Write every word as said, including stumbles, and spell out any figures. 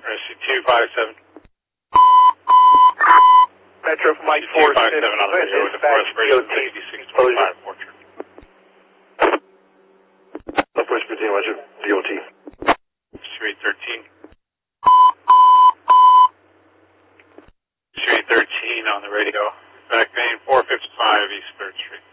Rescue two five seven. Metro Mike four five seven on the radio with the respiration of eighty-six twenty-five Orchard. Northwest fifteen, Roger, D O T. Street thirteen. Street thirteen on the radio. Back main four fifty-five East third Street.